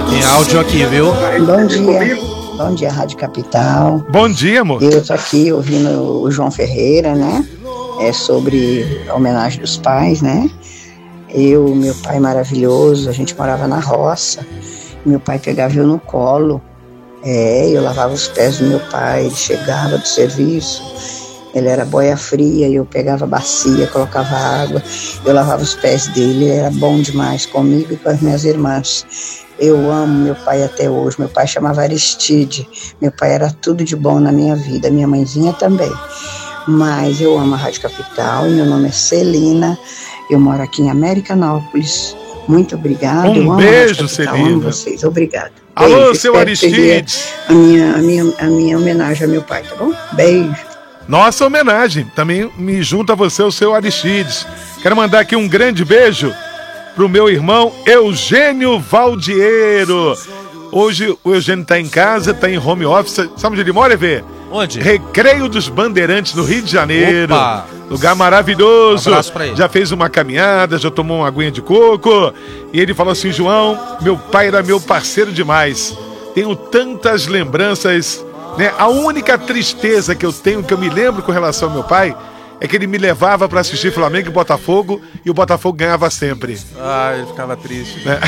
Tem áudio aqui, viu? Bom dia. Bom dia, Rádio Capital. Bom dia, amor. Eu tô aqui ouvindo o João Ferreira, né? É sobre a homenagem dos pais, né? Meu pai maravilhoso, a gente morava na roça. Meu pai pegava eu no colo. Eu lavava os pés do meu pai, ele chegava do serviço. Ele era boia fria, eu pegava a bacia, colocava água, eu lavava os pés dele, ele era bom demais comigo e com as minhas irmãs. Eu amo meu pai até hoje. Meu pai chamava Aristide, meu pai era tudo de bom na minha vida, minha mãezinha também. Mas eu amo a Rádio Capital, meu nome é Celina, eu moro aqui em Americanópolis. Muito obrigada. Um beijo, Celina. Amo vocês, obrigada. Alô, beijo, seu Aristides. A minha homenagem ao meu pai, tá bom? Beijo. Nossa homenagem, também me junta a você, o seu Aristides. Quero mandar aqui um grande beijo pro meu irmão Eugênio Valdiero. Hoje o Eugênio tá em casa, tá em home office. Sabe onde ele mora, Evê? Onde? Recreio dos Bandeirantes, no Rio de Janeiro. Opa! Lugar maravilhoso. Um abraço pra ele. Já fez uma caminhada, já tomou uma aguinha de coco. E ele falou assim: João, meu pai era meu parceiro demais. Tenho tantas lembranças, né? A única tristeza que eu tenho, que eu me lembro com relação ao meu pai, é que ele me levava para assistir Flamengo e Botafogo, e o Botafogo ganhava sempre. Ah, ele ficava triste. Né?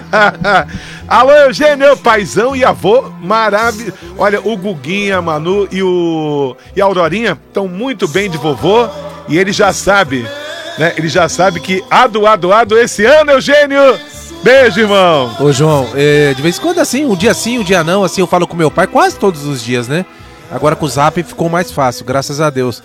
Alô, Eugênio, paizão e avô maravilhoso. Olha, o Guguinha, a Manu e a Aurorinha estão muito bem de vovô, e ele já sabe, né? Ele já sabe que ado esse ano, Eugênio. Beijo, irmão. Ô, João, de vez em quando assim, um dia não, assim, eu falo com meu pai quase todos os dias, né? Agora com o Zap ficou mais fácil, graças a Deus.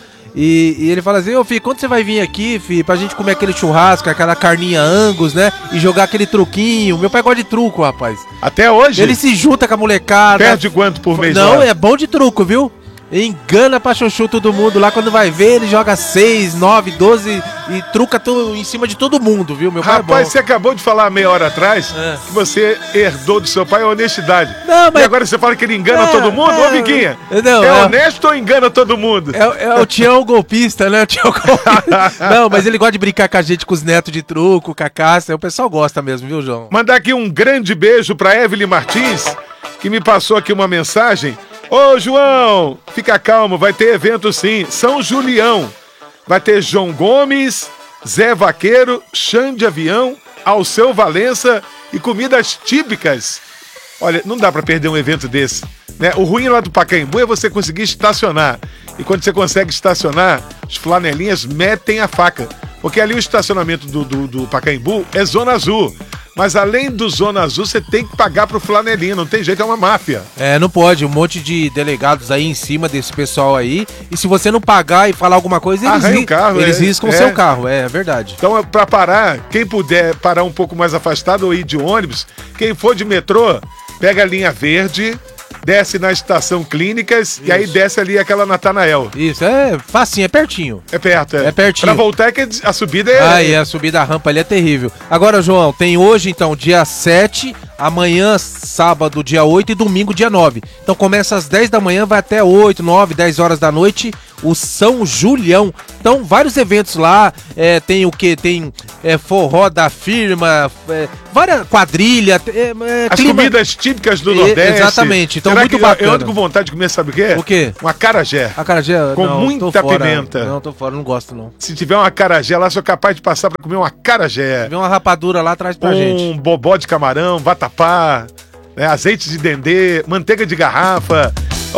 E ele fala assim: ô filho, quando você vai vir aqui, filho, pra gente comer aquele churrasco, aquela carninha Angus, né? E jogar aquele truquinho. Meu pai gosta de truco, rapaz. Até hoje? Ele se junta com a molecada. Perde quanto por mês? Não, lá? é bom de truco, viu? Engana pra chuchu todo mundo lá, quando vai ver, ele joga 6, 9, 12 e truca tudo em cima de todo mundo, viu? Meu pai Rapaz, é bom. você acabou de falar meia hora atrás que você herdou do seu pai a honestidade. Não, mas... E agora você fala que ele engana todo mundo? Ô, Viguinha, não, é honesto ou engana todo mundo? É o Tião golpista, né? O Tião golpista. Não, mas ele gosta de brincar com a gente, com os netos de truco, com a caça. O pessoal gosta mesmo, viu, João? Mandar aqui um grande beijo pra Evelyn Martins, que me passou aqui uma mensagem. Ô, João, fica calmo, vai ter evento sim. São Julião. Vai ter João Gomes, Zé Vaqueiro, Xande Avião, Alceu Valença e comidas típicas. Olha, não dá pra perder um evento desse, né? O ruim lá do Pacaembu é você conseguir estacionar. E quando você consegue estacionar, os flanelinhas metem a faca. Porque ali o estacionamento do Pacaembu é Zona Azul. Mas além do Zona Azul, você tem que pagar pro flanelinha, não tem jeito, é uma máfia. Não pode, um monte de delegados aí em cima desse pessoal aí, e se você não pagar e falar alguma coisa, eles riscam o seu carro, é verdade. Então, pra parar, quem puder parar um pouco mais afastado ou ir de ônibus, quem for de metrô, pega a linha verde, desce na estação Clínicas e aí desce ali aquela Natanael. Isso, é facinho, é pertinho. É perto, É pertinho. Pra voltar é que a subida a subida, a rampa ali é terrível. Agora, João, tem hoje, então, dia 7, amanhã, sábado, dia 8 e domingo, dia 9. Então começa às 10 da manhã, vai até 8, 9, 10 horas da noite, o São Julião. Então, vários eventos lá, tem o que? Tem forró da firma, várias quadrilha, as comidas típicas do Nordeste. Exatamente, então será muito que bacana. Eu ando com vontade de comer, sabe o quê? O quê? Um acarajé. Acarajé? Com não, muita pimenta. Não, tô fora, não gosto não. Se tiver um acarajé lá, sou capaz de passar pra comer um acarajé. Vem uma rapadura lá, traz pra gente. Um bobó de camarão, vatapá, azeite de dendê, manteiga de garrafa.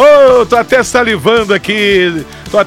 Tô até salivando aqui.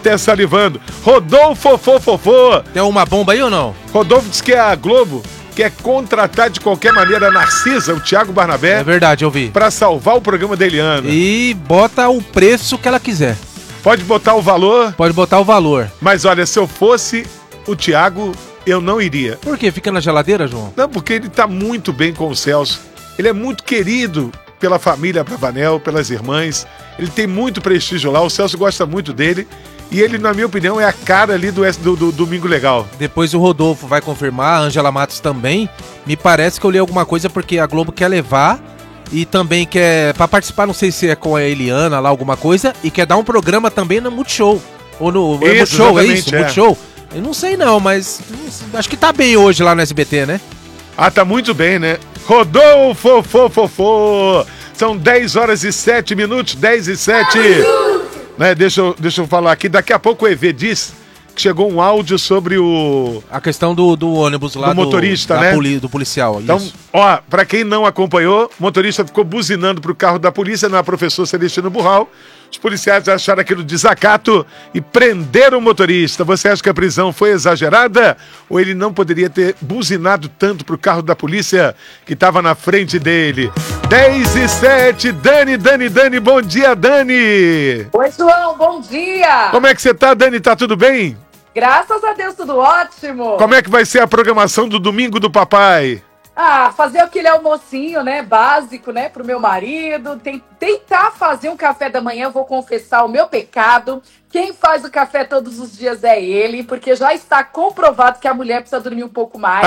Rodolfo Fofofô. Tem uma bomba aí ou não? Rodolfo disse que a Globo quer contratar de qualquer maneira a Narcisa, o Thiago Barnabé. É verdade, eu vi. Pra salvar o programa da Eliana. E bota o preço que ela quiser. Pode botar o valor? Pode botar o valor. Mas olha, se eu fosse o Thiago, eu não iria. Por quê? Fica na geladeira, João? Não, porque ele tá muito bem com o Celso. Ele é muito querido pela família Bravanel, pelas irmãs. Ele tem muito prestígio lá, o Celso gosta muito dele. E ele, na minha opinião, é a cara ali do Domingo Legal. Depois o Rodolfo vai confirmar, a Ângela Matos também. Me parece que eu li alguma coisa porque a Globo quer levar e também quer, pra participar, não sei se é com a Eliana lá, alguma coisa, e quer dar um programa também no Multishow. Ou no Multishow, é isso? Multishow? Eu não sei não, mas acho que tá bem hoje lá no SBT, né? Ah, tá muito bem, né? Rodolfo, São 10 horas e 7 minutos, 10 e 7. Né, deixa eu falar aqui, daqui a pouco o EV diz que chegou um áudio sobre a questão do ônibus lá, do motorista, né? Do policial. Então, isso. ó, pra quem não acompanhou, o motorista ficou buzinando pro carro da polícia, não é professor Celestino Burral. Os policiais acharam aquilo desacato e prenderam o motorista. Você acha que a prisão foi exagerada? Ou ele não poderia ter buzinado tanto pro carro da polícia que estava na frente dele? 10 e 7, Dani, bom dia, Dani! Oi, João, bom dia! Como é que você tá, Dani? Tá tudo bem? Graças a Deus, tudo ótimo! Como é que vai ser a programação do Domingo do Papai? Fazer aquele almocinho, né, básico, né, pro meu marido, tentar fazer um café da manhã, vou confessar o meu pecado. Quem faz o café todos os dias é ele, porque já está comprovado que a mulher precisa dormir um pouco mais.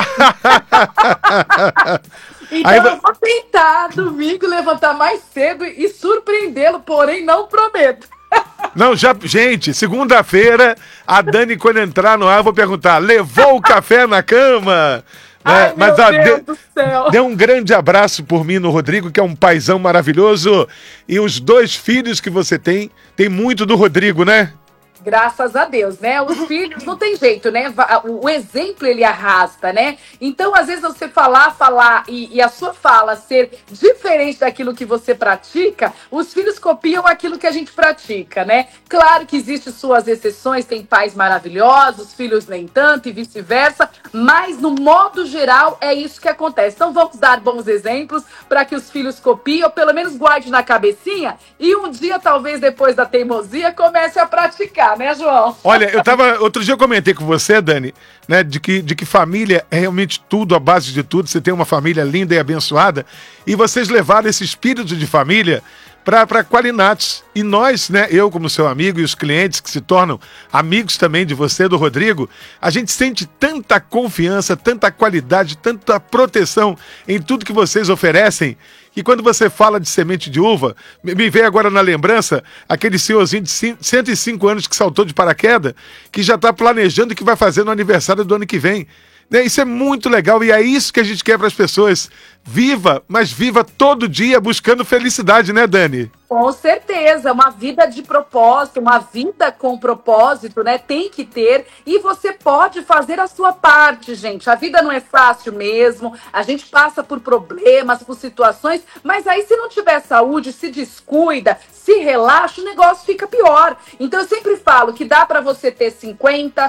Então eu vou tentar domingo levantar mais cedo e surpreendê-lo, porém não prometo. Não, gente, segunda-feira, a Dani, quando entrar no ar, eu vou perguntar, levou o café na cama? Ai, meu Deus do céu. Dê um grande abraço por mim no Rodrigo, que é um paizão maravilhoso. E os 2 filhos que você tem muito do Rodrigo, né? Graças a Deus, né? Os filhos não tem jeito, né? O exemplo ele arrasta, né? Então, às vezes, você falar e a sua fala ser diferente daquilo que você pratica, os filhos copiam aquilo que a gente pratica, né? Claro que existem suas exceções, tem pais maravilhosos, filhos nem tanto e vice-versa, mas no modo geral é isso que acontece. Então, vamos dar bons exemplos para que os filhos copiem, ou pelo menos guarde na cabecinha e um dia, talvez depois da teimosia, comece a praticar. Né, João? Olha, outro dia eu comentei com você, Dani, né, de que família é realmente tudo, a base de tudo. Você tem uma família linda e abençoada, e vocês levaram esse espírito de família para Qualinatos. E nós, né, eu como seu amigo e os clientes que se tornam amigos também de você, do Rodrigo, a gente sente tanta confiança, tanta qualidade, tanta proteção em tudo que vocês oferecem, que quando você fala de semente de uva, me veio agora na lembrança aquele senhorzinho de 105 anos que saltou de paraquedas, que já está planejando o que vai fazer no aniversário do ano que vem. Isso é muito legal e é isso que a gente quer para as pessoas. Viva, mas viva todo dia buscando felicidade, né, Dani? Com certeza, uma vida de propósito, uma vida com propósito, né? Tem que ter, e você pode fazer a sua parte, gente. A vida não é fácil mesmo, a gente passa por problemas, por situações, mas aí se não tiver saúde, se descuida, se relaxa, o negócio fica pior. Então eu sempre falo que dá para você ter 50,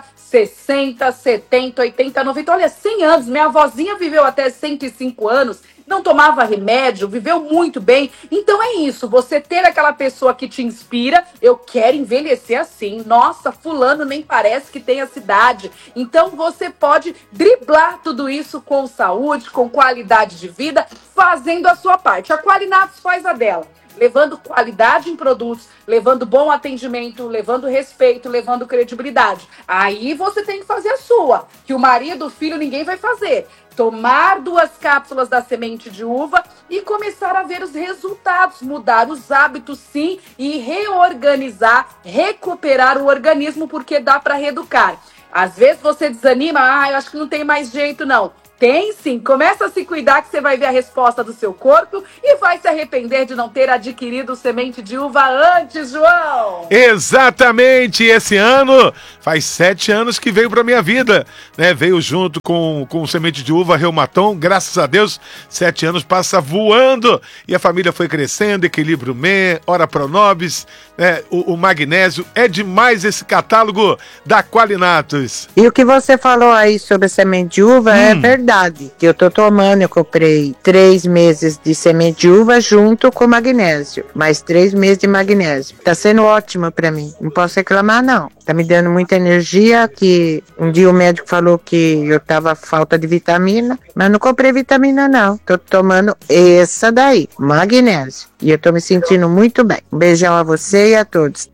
60, 70, 80, 90, olha, 100 anos. Minha avózinha viveu até 105 anos, não tomava remédio, viveu muito bem. Então é isso, você ter aquela pessoa que te inspira. Eu quero envelhecer assim. Nossa, fulano nem parece que tem essa idade. Então você pode driblar tudo isso com saúde, com qualidade de vida, fazendo a sua parte. A Qualinatos faz a dela, levando qualidade em produtos, levando bom atendimento, levando respeito, levando credibilidade. Aí você tem que fazer a sua, que o marido, o filho, ninguém vai fazer. Tomar 2 cápsulas da semente de uva e começar a ver os resultados, mudar os hábitos, sim, e reorganizar, recuperar o organismo, porque dá para reeducar. Às vezes você desanima, eu acho que não tem mais jeito, não. Tem sim, começa a se cuidar que você vai ver a resposta do seu corpo e vai se arrepender de não ter adquirido semente de uva antes, João! Exatamente, esse ano faz 7 anos que veio pra minha vida, né? Veio junto com semente de uva Reumaton, graças a Deus, 7 anos passa voando e a família foi crescendo, Equilíbrio Me, Ora Pronobis, né? O magnésio, é demais esse catálogo da Qualinatos. E o que você falou aí sobre a semente de uva é verdade, que eu tô tomando. Eu comprei 3 meses de semente de uva junto com magnésio, mais 3 meses de magnésio. Tá sendo ótimo pra mim, não posso reclamar não. Tá me dando muita energia, que um dia o médico falou que eu tava falta de vitamina, mas não comprei vitamina não. Tô tomando essa daí, magnésio. E eu tô me sentindo muito bem. Um beijão a você e a todos.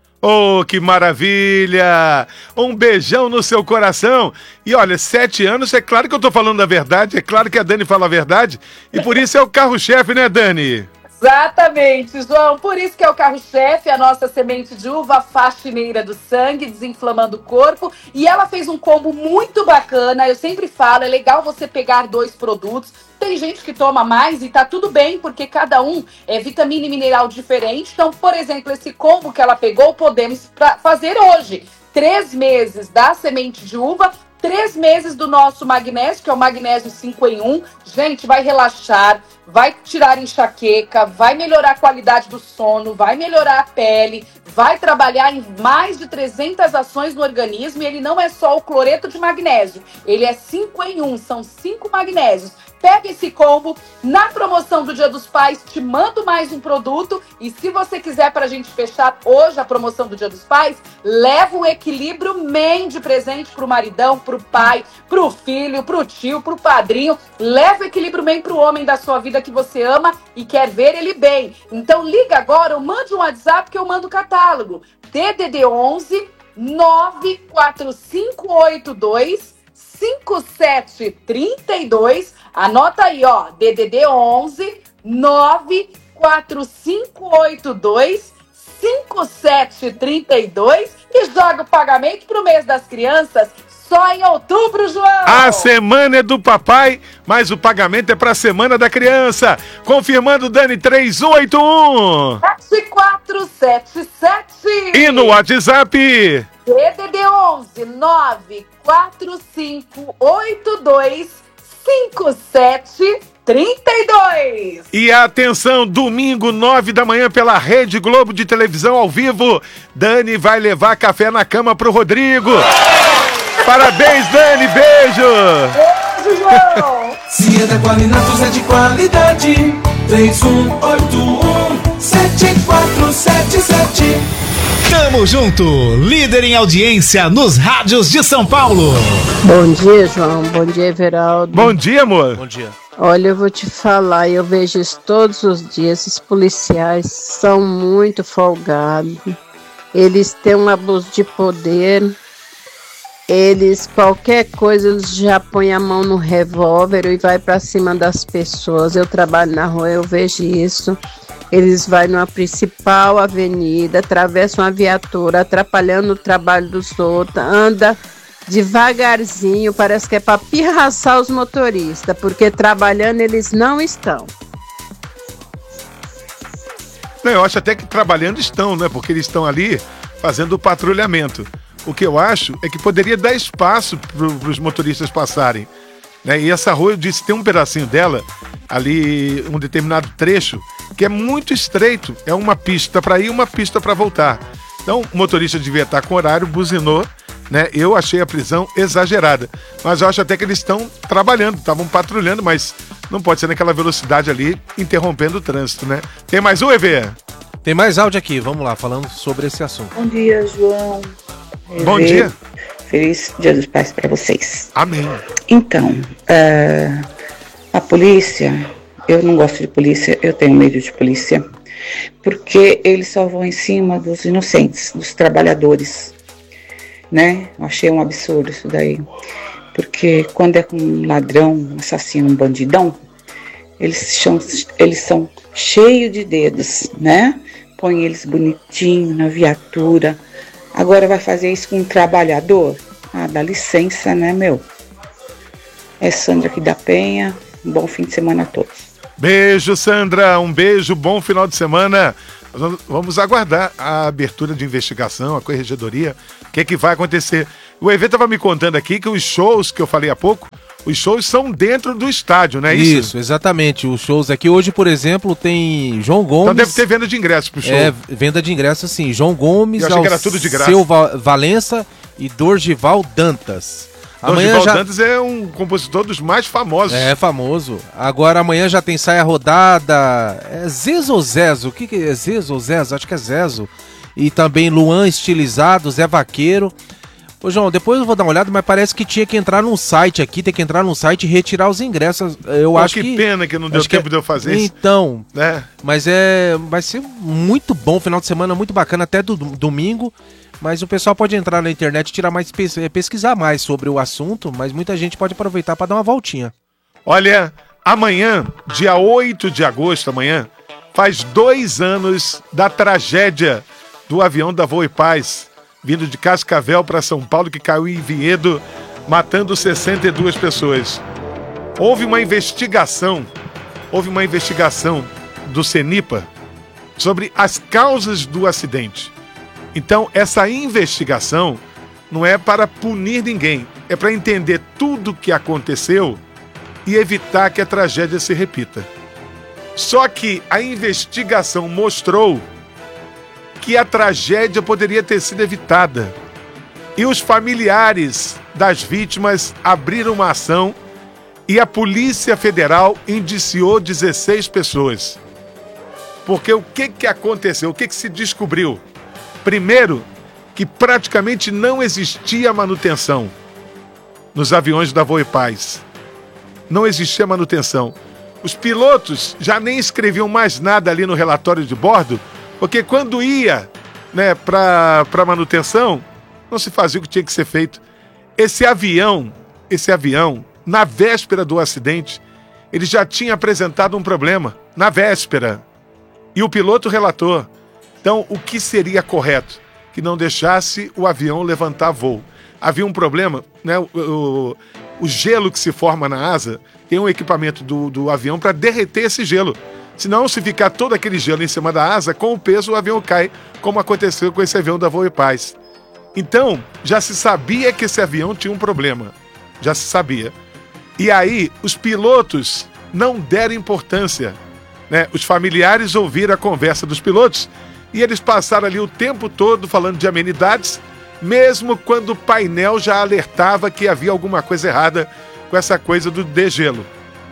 Oh, que maravilha! Um beijão no seu coração. E olha, 7 anos, é claro que eu tô falando a verdade, é claro que a Dani fala a verdade, e por isso é o carro-chefe, né, Dani? Exatamente, João. Por isso que é o carro-chefe, a nossa semente de uva faxineira do sangue, desinflamando o corpo. E ela fez um combo muito bacana. Eu sempre falo, é legal você pegar 2 produtos. Tem gente que toma mais e tá tudo bem, porque cada um é vitamina e mineral diferente. Então, por exemplo, esse combo que ela pegou, podemos fazer hoje. 3 meses da semente de uva, 3 meses do nosso magnésio, que é o magnésio 5 em 1. Gente, vai relaxar, vai tirar enxaqueca, vai melhorar a qualidade do sono, vai melhorar a pele, vai trabalhar em mais de 300 ações no organismo. E ele não é só o cloreto de magnésio, ele é 5 em 1, são 5 magnésios. Pega esse combo, na promoção do Dia dos Pais, te mando mais um produto. E se você quiser, pra gente fechar hoje a promoção do Dia dos Pais, leva um Equilíbrio Men de presente pro maridão, pro pai, pro filho, pro tio, pro padrinho. Leva o Equilíbrio Men pro homem da sua vida que você ama e quer ver ele bem. Então liga agora ou mande um WhatsApp que eu mando o catálogo. DDD 11 94582 5732. Anota aí, ó, DDD 11 94582 5732 e joga o pagamento pro mês das crianças só em outubro, João. A semana é do papai, mas o pagamento é pra semana da criança. Confirmando, Dani, 3181 7477. E no WhatsApp? DDD 11 94582 5732. E atenção, domingo, 9 da manhã, pela Rede Globo de televisão ao vivo, Dani vai levar café na cama pro Rodrigo. Parabéns, Dani, beijo! Beijo, João! Se é da Qualinatos é de qualidade. 3181-7477. Tamo junto, líder em audiência nos rádios de São Paulo. Bom dia, João. Bom dia, Everaldo. Bom dia, amor. Bom dia. Olha, eu vou te falar, eu vejo isso todos os dias. Esses policiais são muito folgados. Eles têm um abuso de poder. Eles, qualquer coisa, eles já põem a mão no revólver e vai para cima das pessoas. Eu trabalho na rua, eu vejo isso. Eles vão numa principal avenida, atravessam uma viatura, atrapalhando o trabalho dos outros, anda devagarzinho, parece que é para pirraçar os motoristas, porque trabalhando eles não estão. Não, eu acho até que trabalhando estão, né? Porque eles estão ali fazendo o patrulhamento. O que eu acho é que poderia dar espaço para os motoristas passarem, né? E essa rua, eu disse, tem um pedacinho dela, ali, um determinado trecho, que é muito estreito. É uma pista para ir e uma pista para voltar. Então, o motorista devia estar com horário, buzinou, né? Eu achei a prisão exagerada. Mas eu acho até que eles estão trabalhando, estavam patrulhando, mas não pode ser naquela velocidade ali, interrompendo o trânsito, né? Tem mais um, EV? Tem mais áudio aqui, vamos lá, falando sobre esse assunto. Bom dia, João. Bom dia. Feliz Dia dos Pais para vocês. Amém. Então, a polícia, eu não gosto de polícia, eu tenho medo de polícia, porque eles só vão em cima dos inocentes, dos trabalhadores, né? Eu achei um absurdo isso daí, porque quando é com um ladrão, um assassino, um bandidão, eles são cheios de dedos, né? Põe eles bonitinho na viatura. Agora vai fazer isso com um trabalhador? Ah, dá licença, né, meu? É Sandra aqui da Penha. Um bom fim de semana a todos. Beijo, Sandra. Um beijo, bom final de semana. Vamos aguardar a abertura de investigação, a corregedoria. O que é que vai acontecer? O EV estava me contando aqui que os shows que eu falei há pouco, os shows são dentro do estádio, não é isso? Isso, exatamente. Os shows aqui hoje, por exemplo, tem João Gomes. Então deve ter venda de ingressos pro show. É, venda de ingressos, sim. João Gomes, eu achei que era tudo de graça. Seu Valença e Dorgival Dantas. Dorgival Dantas é um compositor dos mais famosos. É, famoso. Agora amanhã já tem saia rodada. É Zezo ou Zezo? O que é Zezo ou Zezo? Acho que é Zezo. E também Luan Estilizado, Zé Vaqueiro. Ô, João, depois eu vou dar uma olhada, mas parece que tinha que entrar num site aqui, tem que entrar num site e retirar os ingressos. Eu acho que pena que não deu tempo de eu fazer isso. Então, né? Mas vai ser muito bom, final de semana muito bacana, até domingo. Mas o pessoal pode entrar na internet e tirar mais, pesquisar mais sobre o assunto, mas muita gente pode aproveitar para dar uma voltinha. Olha, amanhã, dia 8 de agosto, amanhã, Faz 2 anos da tragédia do avião da Voa e Paz, vindo de Cascavel para São Paulo, que caiu em Vinhedo, matando 62 pessoas. Houve uma investigação do CENIPA sobre as causas do acidente. Então, essa investigação não é para punir ninguém, é para entender tudo o que aconteceu e evitar que a tragédia se repita. Só que a investigação mostrou que a tragédia poderia ter sido evitada. E os familiares das vítimas abriram uma ação e a Polícia Federal indiciou 16 pessoas. Porque o que aconteceu? O que se descobriu? Primeiro, que praticamente não existia manutenção nos aviões da Voa e Paz. Não existia manutenção. Os pilotos já nem escreviam mais nada ali no relatório de bordo, porque quando ia, né, para manutenção, não se fazia o que tinha que ser feito. Esse avião, na véspera do acidente, ele já tinha apresentado um problema, na véspera. E o piloto relatou. Então, o que seria correto? Que não deixasse o avião levantar voo. Havia um problema, né? O gelo que se forma na asa tem um equipamento do avião para derreter esse gelo. Senão, se ficar todo aquele gelo em cima da asa, com o peso o avião cai, como aconteceu com esse avião da Voa e Paz. Então, já se sabia que esse avião tinha um problema. Já se sabia. E aí, os pilotos não deram importância, né? Os familiares ouviram a conversa dos pilotos e eles passaram ali o tempo todo falando de amenidades, mesmo quando o painel já alertava que havia alguma coisa errada com essa coisa do degelo.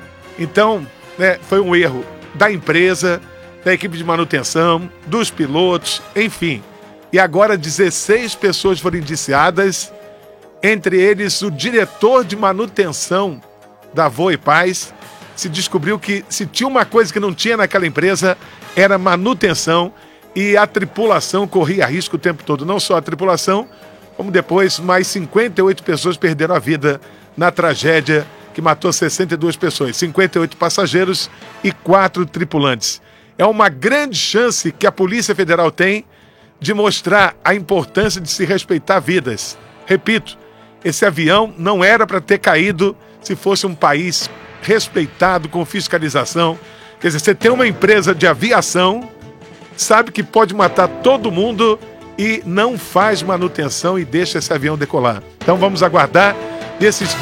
Então, né, foi um erro da empresa, da equipe de manutenção, dos pilotos, enfim. E agora 16 pessoas foram indiciadas, entre eles o diretor de manutenção da Voa e Paz. Se descobriu que se tinha uma coisa que não tinha naquela empresa, era manutenção, e a tripulação corria risco o tempo todo. Não só a tripulação, como depois mais 58 pessoas perderam a vida na tragédia que matou 62 pessoas, 58 passageiros e 4 tripulantes. É uma grande chance que a Polícia Federal tem de mostrar a importância de se respeitar vidas. Repito, esse avião não era para ter caído se fosse um país respeitado, com fiscalização. Quer dizer, você tem uma empresa de aviação, sabe que pode matar todo mundo e não faz manutenção e deixa esse avião decolar. Então vamos aguardar desses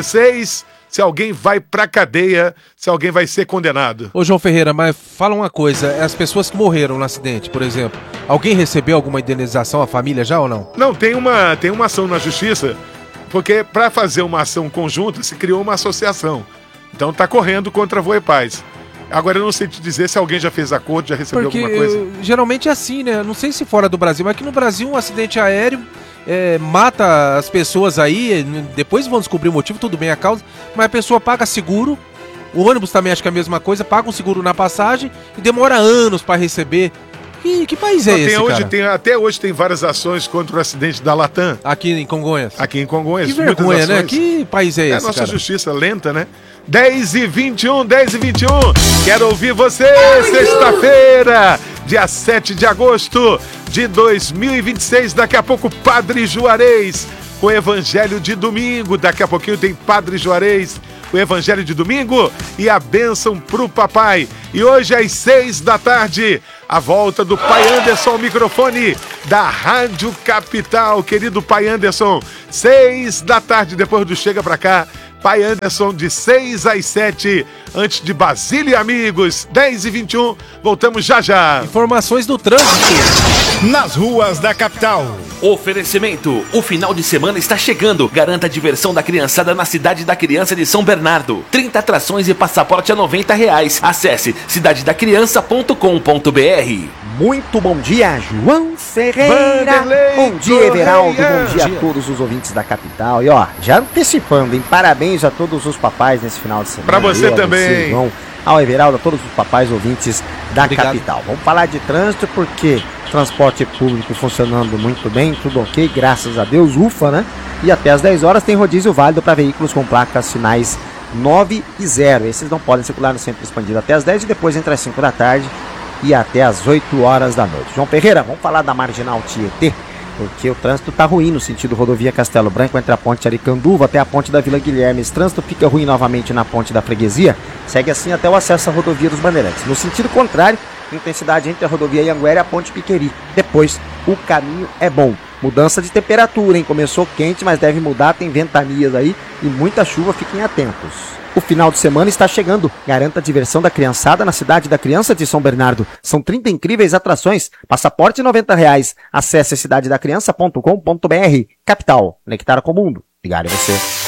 16, se alguém vai pra cadeia, se alguém vai ser condenado. Ô João Ferreira, mas fala uma coisa, as pessoas que morreram no acidente, por exemplo, alguém recebeu alguma indenização, a família já ou não? Não, tem uma ação na justiça, porque para fazer uma ação conjunta se criou uma associação. Então tá correndo contra a Voa e Paz. Agora eu não sei te dizer se alguém já fez acordo, já recebeu alguma coisa. Geralmente é assim, né? Não sei se fora do Brasil, mas aqui no Brasil um acidente aéreo mata as pessoas aí, depois vão descobrir o motivo, tudo bem, a causa, mas a pessoa paga seguro, o ônibus também acho que é a mesma coisa, paga um seguro na passagem e demora anos para receber. Que país é esse, cara? Até hoje tem várias ações contra o acidente da Latam. Aqui em Congonhas? Aqui em Congonhas. Que vergonha, né? Que país é esse, É a nossa cara? justiça lenta, né? 10h21. Quero ouvir você, sexta-feira, dia 7 de agosto de 2026. Daqui a pouco, Padre Juarez, com o Evangelho de domingo. Daqui a pouquinho tem Padre Juarez, o Evangelho de domingo e a bênção pro papai. E hoje às 6h, a volta do Pai Anderson ao microfone da Rádio Capital. Querido Pai Anderson, 6h, depois do Chega Pra Cá, Pai Anderson de 6 às 7, antes de Basília e Amigos, 10h21, voltamos já já. Informações do trânsito nas ruas da capital. Oferecimento, o final de semana está chegando. Garanta a diversão da criançada na Cidade da Criança de São Bernardo. 30 atrações e passaporte a R$90. Acesse cidadedacriança.com.br. Muito bom dia, João Ferreira. Vanderlei, bom dia, Everaldo. Correia. Bom dia a todos os ouvintes da capital. E ó, já antecipando, hein? Parabéns a todos os papais nesse final de semana. Pra você também. João, ao Everaldo, a todos os papais ouvintes da Obrigado. capital. Vamos falar de trânsito porque transporte público funcionando muito bem, tudo ok, graças a Deus, ufa, né? E até às 10 horas tem rodízio válido para veículos com placas finais 9 e 0. Esses não podem circular no centro expandido até às 10 e depois entre as 5 da tarde e até às 8 horas da noite. João Ferreira, vamos falar da Marginal Tietê, porque o trânsito tá ruim no sentido rodovia Castelo Branco entre a ponte Aricanduva até a ponte da Vila Guilherme. Esse trânsito fica ruim novamente na ponte da Freguesia, segue assim até o acesso à rodovia dos Bandeirantes. No sentido contrário, intensidade entre a rodovia Ianguera e a ponte Piqueri. Depois, o caminho é bom. Mudança de temperatura, hein? Começou quente, mas deve mudar, tem ventanias aí e muita chuva, fiquem atentos. O final de semana está chegando. Garanta a diversão da criançada na Cidade da Criança de São Bernardo. São 30 incríveis atrações. Passaporte R$90. Acesse cidadedacriança.com.br. Capital, conectada com o mundo. Ligar em você.